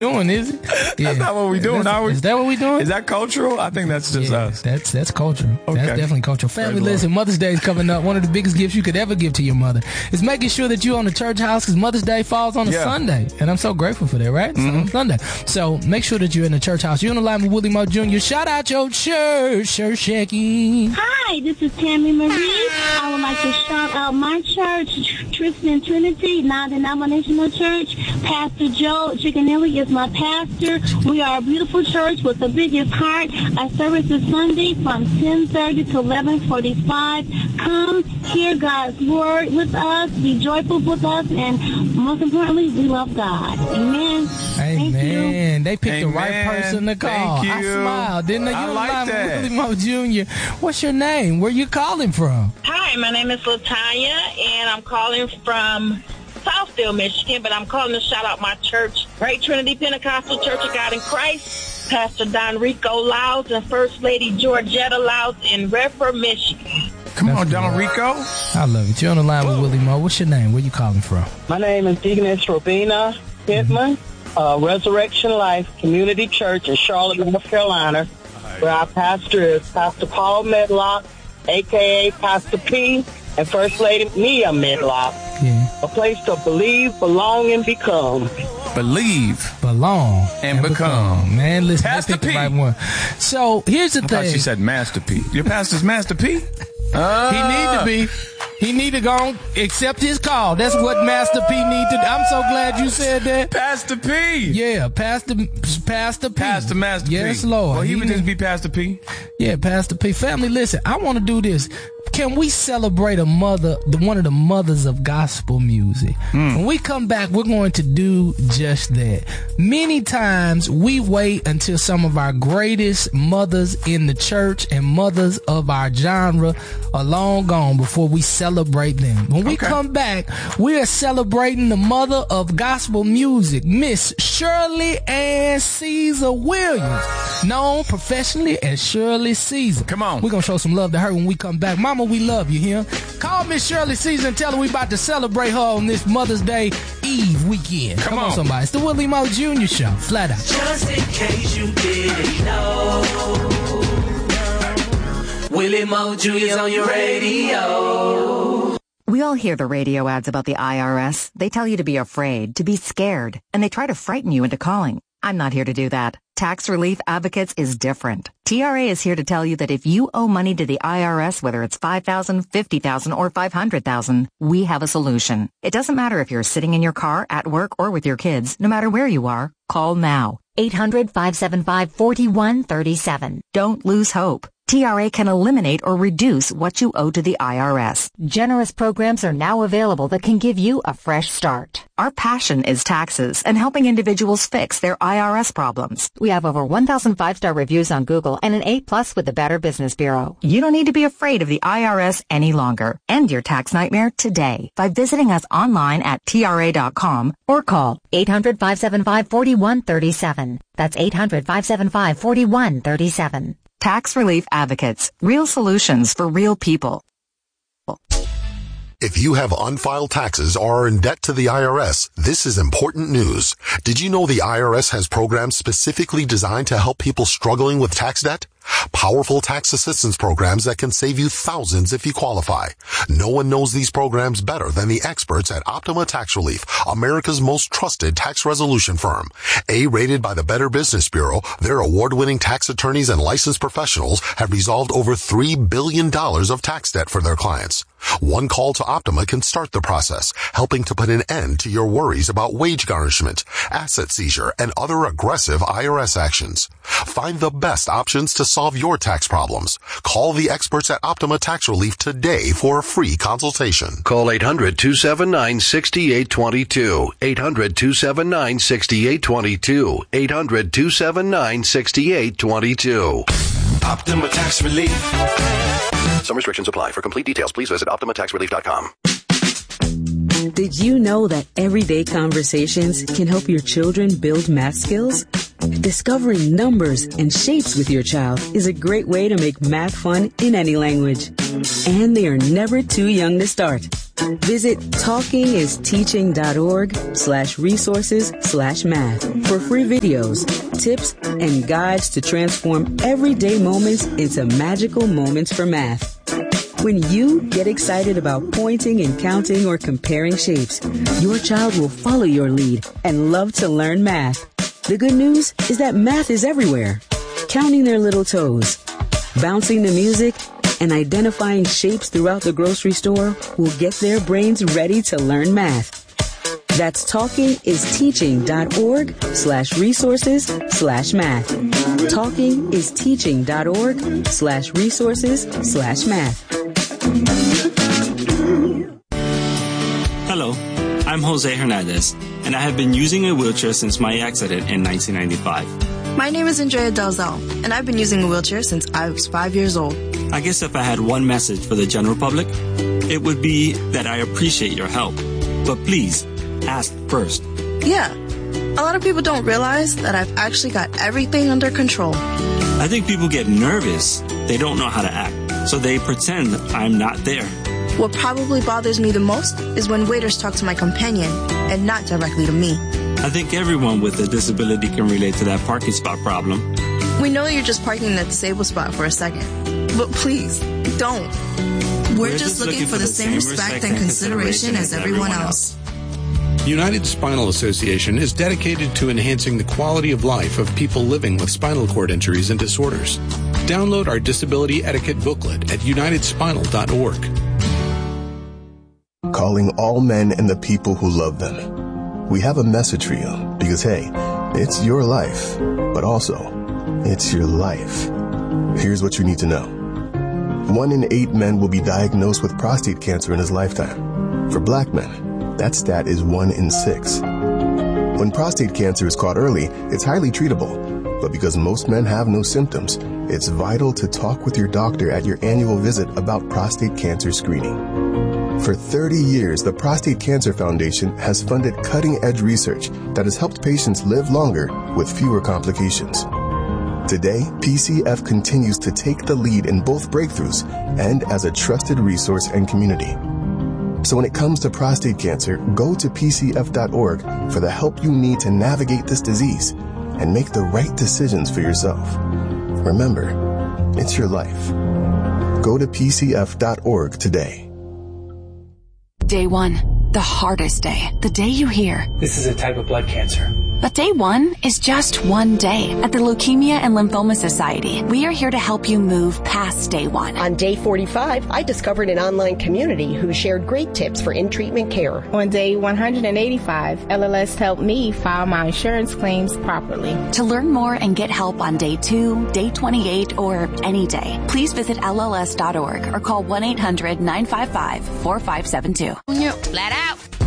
doing, is it? That's not what we're doing. Is that what we're doing? Is that cultural? I think that's just us. That's cultural. Okay. That's definitely cultural. Family, listen, Mother's Day is coming up. One of the biggest gifts you could ever give to your mother is making sure that you're on the church house, because Mother's Day falls on a Sunday. And I'm so grateful for that, right? Mm-hmm. Sunday. So make sure that you're in the church house. You're on the line with Willie Moe Jr. Shout out your church, Shaky. Hi, this is Tammy Marie. I would like to shout out my church, Tristan Trinity, non-denominational church. Pastor Joe Chicanelli is my pastor. We are a beautiful church with the biggest heart. Our service is Sunday from 10:30 to 11:45. Come hear God's word with us, be joyful with us, and most importantly, we love God. Amen. Amen. They picked the right person to call. Thank you. I smiled, didn't they? You I like that. Willie Moe Jr. What's your name? Where you calling from? Hi, my name is Latanya, and I'm calling from Southfield, Michigan, but I'm calling to shout out my church, Great Trinity Pentecostal Church of God in Christ, Pastor Don Rico Loud and First Lady Georgetta Loud in Redford, Michigan. Come on, Don Rico. I love it. You're on the line with Willie Moe. What's your name? Where you calling from? My name is Deaconess Robina Pittman, Resurrection Life Community Church in Charlotte, North Carolina, where our pastor is Pastor Paul Medlock, a.k.a. Pastor P, and First Lady Mia Medlock. A place to believe, belong, and become. Believe, belong, and become. Man, listen, Pastor P. Right one. So here's the thing. I thought she said Master P. Your pastor's Master P? He need to be. He need to go and accept his call. That's what Master P need to do. I'm so glad you said that. Pastor P. Yeah, Pastor P. Pastor Master P. Yes, Lord. Well, he would just be Pastor P. Yeah, Pastor P. Family, listen, I want to do this. Can we celebrate a mother, one of the mothers of gospel music? When we come back, we're going to do just that. Many times we wait until some of our greatest mothers in the church and mothers of our genre are long gone before we celebrate them. When we come back, we are celebrating the mother of gospel music, Miss Shirley Ann Caesar Williams, known professionally as Shirley Caesar. Come on. We're going to show some love to her when we come back. Mama, we love you here. Call Miss Shirley Caesar and tell her we about to celebrate her on this Mother's Day Eve weekend. Come on, somebody. It's the Willie Moe Jr. Show. Flat out. Just in case you didn't know, Willie Moe Jr.'s on your radio. We all hear the radio ads about the IRS. They tell you to be afraid, to be scared, and they try to frighten you into calling. I'm not here to do that. Tax Relief Advocates is different. TRA is here to tell you that if you owe money to the IRS, whether it's $5,000, $50,000, or $500,000, we have a solution. It doesn't matter if you're sitting in your car, at work, or with your kids. No matter where you are, call now. 800-575-4137. Don't lose hope. TRA can eliminate or reduce what you owe to the IRS. Generous programs are now available that can give you a fresh start. Our passion is taxes and helping individuals fix their IRS problems. We have over 1,000 5-star reviews on Google and an A+ with the Better Business Bureau. You don't need to be afraid of the IRS any longer. End your tax nightmare today by visiting us online at TRA.com or call 800-575-4137. That's 800-575-4137. Tax Relief Advocates. Real solutions for real people. If you have unfiled taxes or are in debt to the IRS, this is important news. Did you know the IRS has programs specifically designed to help people struggling with tax debt? Powerful tax assistance programs that can save you thousands if you qualify. No one knows these programs better than the experts at Optima Tax Relief, America's most trusted tax resolution firm. A-rated by the Better Business Bureau, their award-winning tax attorneys and licensed professionals have resolved over $3 billion of tax debt for their clients. One call to Optima can start the process, helping to put an end to your worries about wage garnishment, asset seizure, and other aggressive IRS actions. Find the best options to solve your tax problems. Call the experts at Optima Tax Relief today for a free consultation. Call 800-279-6822. 800-279-6822. 800-279-6822. Optima Tax Relief. Some restrictions apply. For complete details, please visit OptimaTaxRelief.com. Did you know that everyday conversations can help your children build math skills? Discovering numbers and shapes with your child is a great way to make math fun in any language. And they are never too young to start. Visit talkingisteaching.org/resources/math for free videos, tips, and guides to transform everyday moments into magical moments for math. When you get excited about pointing and counting or comparing shapes, your child will follow your lead and love to learn math. The good news is that math is everywhere. Counting their little toes, bouncing the music, and identifying shapes throughout the grocery store will get their brains ready to learn math. That's talkingisteaching.org/resources/math. talkingisteaching.org/resources/math. Hello, I'm Jose Hernandez, and I have been using a wheelchair since my accident in 1995. My name is Andrea Dalzell, and I've been using a wheelchair since I was 5 years old. I guess if I had one message for the general public, it would be that I appreciate your help. But please, ask first. Yeah, a lot of people don't realize that I've actually got everything under control. I think people get nervous. They don't know how to act, so they pretend I'm not there. What probably bothers me the most is when waiters talk to my companion and not directly to me. I think everyone with a disability can relate to that parking spot problem. We know you're just parking in a disabled spot for a second, but please, don't. We're just looking for the same respect and consideration as everyone else. United Spinal Association is dedicated to enhancing the quality of life of people living with spinal cord injuries and disorders. Download our disability etiquette booklet at unitedspinal.org. Calling all men and the people who love them. We have a message for you because, hey, it's your life, but also, it's your life. Here's what you need to know. 1 in 8 men will be diagnosed with prostate cancer in his lifetime. For black men, that stat is 1 in 6. When prostate cancer is caught early, it's highly treatable. But because most men have no symptoms, it's vital to talk with your doctor at your annual visit about prostate cancer screening. For 30 years, the Prostate Cancer Foundation has funded cutting-edge research that has helped patients live longer with fewer complications. Today, PCF continues to take the lead in both breakthroughs and as a trusted resource and community. So when it comes to prostate cancer, go to pcf.org for the help you need to navigate this disease and make the right decisions for yourself. Remember, it's your life. Go to pcf.org today. Day 1, the hardest day. The day you hear, this is a type of blood cancer. But day 1 is just one day. At the Leukemia and Lymphoma Society, we are here to help you move past day 1. On day 45, I discovered an online community who shared great tips for in-treatment care. On day 185, LLS helped me file my insurance claims properly. To learn more and get help on day 2, day 28, or any day, please visit LLS.org or call 1-800-955-4572. Flat out.